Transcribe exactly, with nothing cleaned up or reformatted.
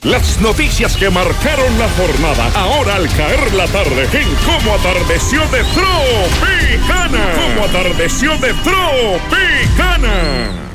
Las noticias que marcaron la jornada, ahora al caer la tarde, en Cómo Atardeció de Tropicana. Cómo Atardeció de Tropicana.